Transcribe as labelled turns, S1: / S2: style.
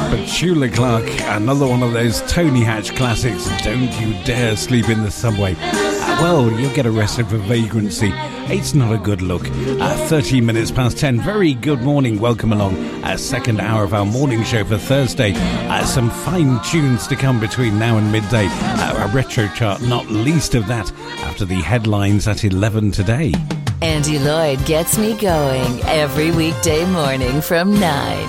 S1: Petula Clark, another one of those Tony Hatch classics, Don't You Dare Sleep in the Subway. Well, you'll get arrested for vagrancy. It's not a good look. 13 minutes past 10. Very good morning. Welcome along. Second hour of our morning show for Thursday. Some fine tunes to come between now and midday. A retro chart, not least of that, after the headlines at 11 today.
S2: Andy Lloyd gets me going every weekday morning from 9.